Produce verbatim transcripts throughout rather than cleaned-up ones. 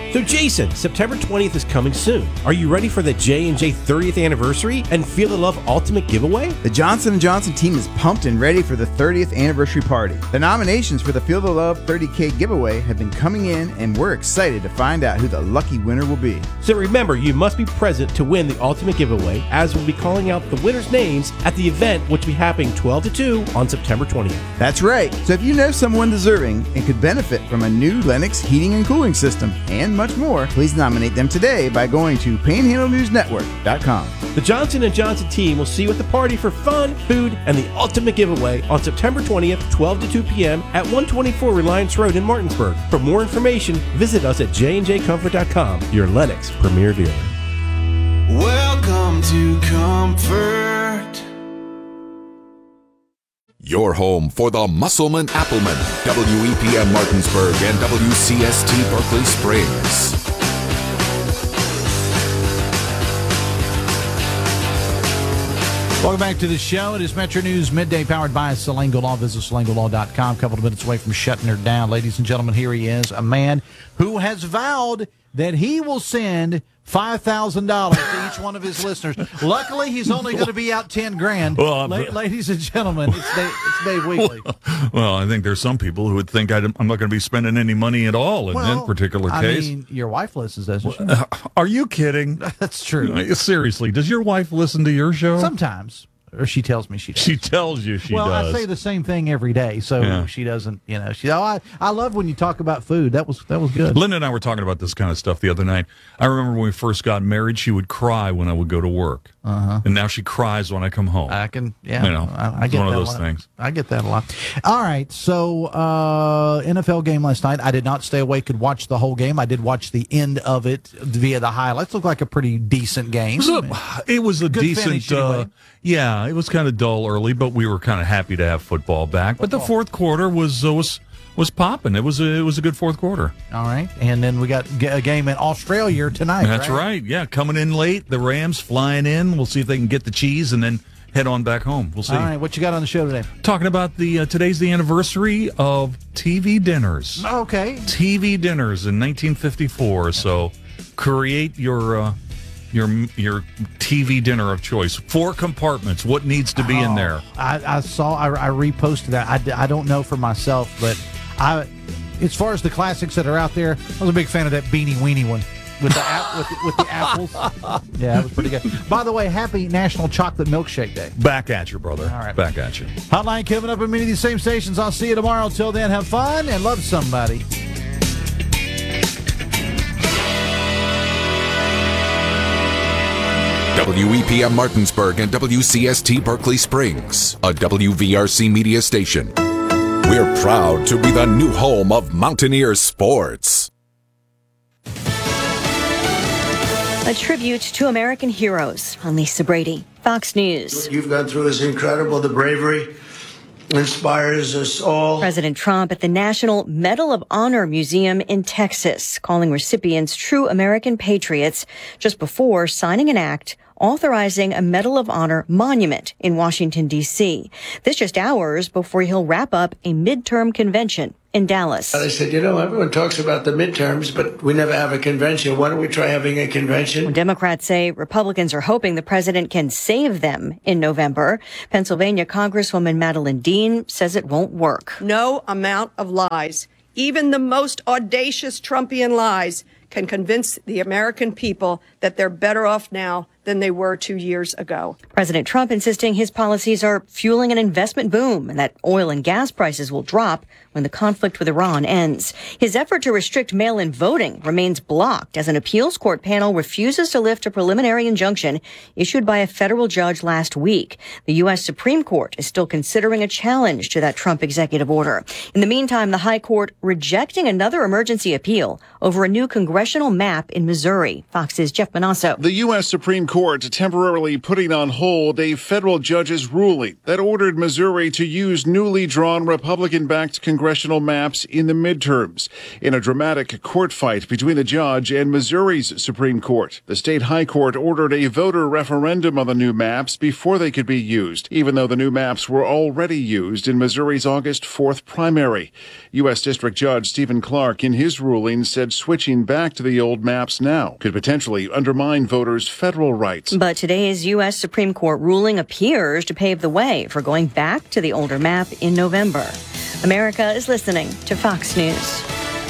So Jason, September twentieth is coming soon. Are you ready for the J and J thirtieth anniversary and Feel the Love Ultimate Giveaway? The Johnson and Johnson team is pumped and ready for the thirtieth anniversary party. The nominations for the Feel the Love thirty K giveaway have been coming in, and we're excited to find out who the lucky winner will be. So remember, you must be present to win the ultimate giveaway, as we'll be calling out the winners' names at the event, which will be happening twelve to two on September twentieth. That's right. So if you know someone deserving and could benefit from a new Lennox heating and cooling system and much more, please nominate them today by going to panhandle news network dot com. The Johnson and Johnson team will see you at the party for fun, food, and the ultimate giveaway on September twentieth, twelve to two p.m. at one twenty-four Reliance Road in Martinsburg. For more information, visit us at j and j comfort dot com, your Lennox premier dealer. Welcome to Comfort. Your home for the Musselman Appleman, W E P M Martinsburg and W C S T Berkeley Springs. Welcome back to the show. It is Metro News Midday, powered by Salango Law. Visit salango law dot com. A couple of minutes away from shutting her down. Ladies and gentlemen, here he is, a man who has vowed that he will send five thousand dollars to each one of his listeners. Luckily, he's only going to be out ten grand. Well, La- ladies and gentlemen, it's Dave, it's Dave Weekley. Well, well, I think there's some people who would think I'd, I'm not going to be spending any money at all in well, that particular I case. I mean, your wife listens, doesn't she? Uh, are you kidding? That's true. Seriously, does your wife listen to your show? Sometimes. Or she tells me she does. She tells you she well, does. Well, I say the same thing every day, so yeah. She doesn't, you know. She, oh, I, I love when you talk about food. That was that was good. Linda and I were talking about this kind of stuff the other night. I remember when we first got married, she would cry when I would go to work. Uh-huh. And now she cries when I come home. I can, yeah. You know, I, I get one that of those a lot. things. I get that a lot. All right, so uh, N F L game last night. I did not stay awake and watch the whole game. I did watch the end of it via the highlights. Looked like a pretty decent game. It was a, it was a Good decent, uh, yeah, it was kind of dull early, but we were kind of happy to have football back. Football. But the fourth quarter was uh, was was popping. It was a, it was a good fourth quarter. All right, and then we got a game in Australia tonight. That's right? right. Yeah, coming in late. The Rams flying in. We'll see if they can get the cheese and then head on back home. We'll see. All right, what you got on the show today? Talking about the uh, today's the anniversary of T V dinners. Okay, T V dinners in nineteen fifty-four. So create your. Uh, Your your T V dinner of choice. Four compartments. What needs to be oh, in there? I, I saw. I, I reposted that. I, I don't know for myself, but I, as far as the classics that are out there, I was a big fan of that Beanie Weenie one with the ap- with, the, with the apples. Yeah, that was pretty good. By the way, happy National Chocolate Milkshake Day. Back at you, brother. All right, back at you. Hotline coming up at many of these same stations. I'll see you tomorrow. Till then, have fun and love somebody. W E P M Martinsburg and W C S T Berkeley Springs, a W V R C media station. We're proud to be the new home of Mountaineer sports. A tribute to American heroes. I'm Lisa Brady, Fox News. What you've gone through is incredible. The bravery inspires us all. President Trump at the National Medal of Honor Museum in Texas, calling recipients true American patriots just before signing an act authorizing a Medal of Honor monument in Washington, D C. This just hours before he'll wrap up a midterm convention in Dallas. I said, you know, everyone talks about the midterms, but we never have a convention. Why don't we try having a convention? Democrats say Republicans are hoping the president can save them in November. Pennsylvania Congresswoman Madeline Dean says it won't work. No amount of lies, even the most audacious Trumpian lies, can convince the American people that they're better off now than they were two years ago. President Trump insisting his policies are fueling an investment boom and that oil and gas prices will drop when the conflict with Iran ends. His effort to restrict mail-in voting remains blocked as an appeals court panel refuses to lift a preliminary injunction issued by a federal judge last week. The U S Supreme Court is still considering a challenge to that Trump executive order. In the meantime, the High Court rejecting another emergency appeal over a new congressional map in Missouri. Fox's Jeff Manasso. The U S Supreme Court temporarily putting on hold a federal judge's ruling that ordered Missouri to use newly drawn Republican-backed congressional maps in the midterms. In a dramatic court fight between the judge and Missouri's Supreme Court, the state high court ordered a voter referendum on the new maps before they could be used, even though the new maps were already used in Missouri's August fourth primary. U S District Judge Stephen Clark, in his ruling, said switching back back to the old maps now could potentially undermine voters' federal rights. But today's U S Supreme Court ruling appears to pave the way for going back to the older map in November. America is listening to Fox News.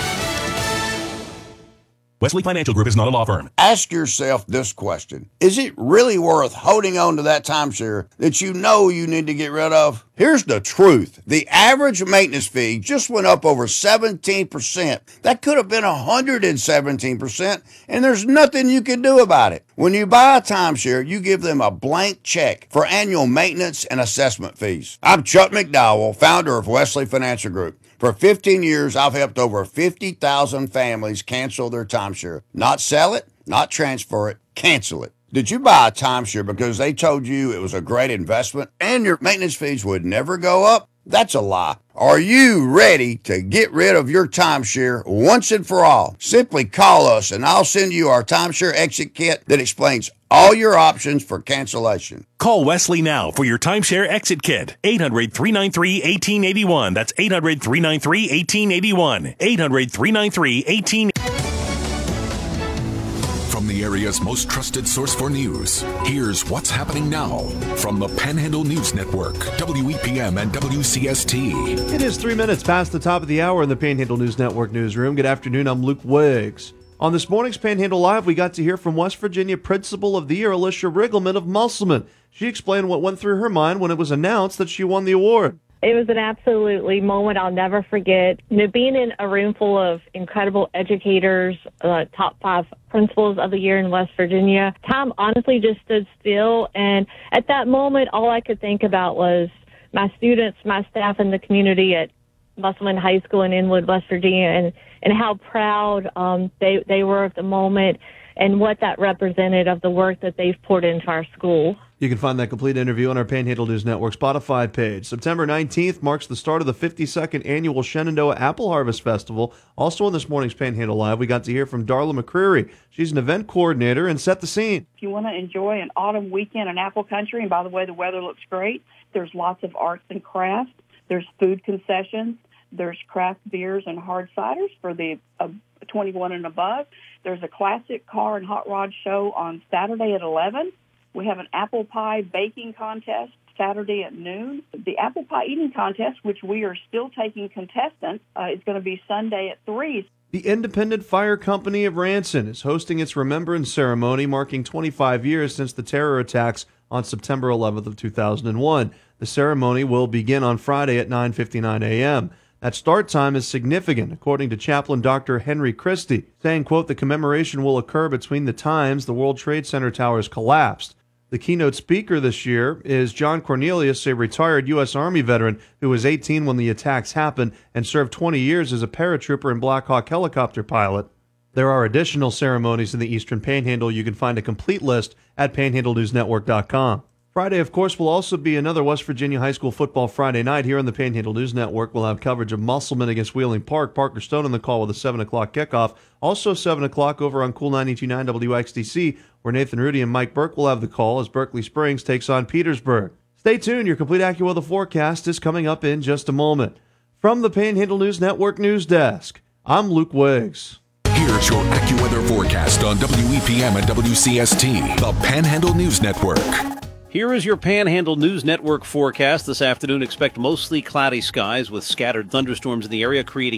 Wesley Financial Group is not a law firm. Ask yourself this question. Is it really worth holding on to that timeshare that you know you need to get rid of? Here's the truth. The average maintenance fee just went up over seventeen percent. That could have been one hundred seventeen percent, and there's nothing you can do about it. When you buy a timeshare, you give them a blank check for annual maintenance and assessment fees. I'm Chuck McDowell, founder of Wesley Financial Group. For fifteen years, I've helped over fifty thousand families cancel their timeshare. Not sell it, not transfer it, cancel it. Did you buy a timeshare because they told you it was a great investment and your maintenance fees would never go up? That's a lie. Are you ready to get rid of your timeshare once and for all? Simply call us and I'll send you our timeshare exit kit that explains all your options for cancellation. Call Wesley now for your timeshare exit kit. eight hundred, three nine three, one eight eight one. That's eight hundred, three nine three, one eight eight one. eight hundred, three nine three, one eight eight one. From the area's most trusted source for news, here's what's happening now from the Panhandle News Network, W E P M and W C S T. It is three minutes past the top of the hour in the Panhandle News Network newsroom. Good afternoon, I'm Luke Wiggs. On this morning's Panhandle Live, we got to hear from West Virginia Principal of the Year, Alicia Riggleman of Musselman. She explained what went through her mind when it was announced that she won the award. It was an absolutely moment I'll never forget. You know, being in a room full of incredible educators, uh, top five principals of the year in West Virginia, time honestly just stood still. And at that moment, all I could think about was my students, my staff, and the community at Musselman High School in Inwood, West Virginia, and, and how proud um, they, they were of the moment and what that represented of the work that they've poured into our school. You can find that complete interview on our Panhandle News Network Spotify page. September nineteenth marks the start of the fifty-second annual Shenandoah Apple Harvest Festival. Also on this morning's Panhandle Live, we got to hear from Darla McCreary. She's an event coordinator and set the scene. If you want to enjoy an autumn weekend in Apple Country, and by the way, the weather looks great, there's lots of arts and crafts. There's food concessions. There's craft beers and hard ciders for the uh, twenty-one and above. There's a classic car and hot rod show on Saturday at eleven. We have an apple pie baking contest Saturday at noon. The apple pie eating contest, which we are still taking contestants, uh, is going to be Sunday at three. The Independent Fire Company of Ranson is hosting its remembrance ceremony marking twenty-five years since the terror attacks on September eleventh of two thousand one. The ceremony will begin on Friday at nine fifty-nine a.m. That start time is significant, according to Chaplain Doctor Henry Christie, saying, quote, the commemoration will occur between the times the World Trade Center towers collapsed. The keynote speaker this year is John Cornelius, a retired U S Army veteran who was eighteen when the attacks happened and served twenty years as a paratrooper and Black Hawk helicopter pilot. There are additional ceremonies in the Eastern Panhandle. You can find a complete list at panhandle news network dot com. Friday, of course, will also be another West Virginia High School football Friday night here on the Panhandle News Network. We'll have coverage of Musselman against Wheeling Park. Parker Stone on the call with a seven o'clock kickoff. Also seven o'clock over on Cool ninety-two point nine W X T C, where Nathan Rudy and Mike Burke will have the call as Berkeley Springs takes on Petersburg. Stay tuned. Your complete AccuWeather forecast is coming up in just a moment. From the Panhandle News Network News Desk, I'm Luke Wiggs. Here's your AccuWeather forecast on W E P M and W C S T, the Panhandle News Network. Here is your Panhandle News Network forecast. This afternoon, expect mostly cloudy skies with scattered thunderstorms in the area, creating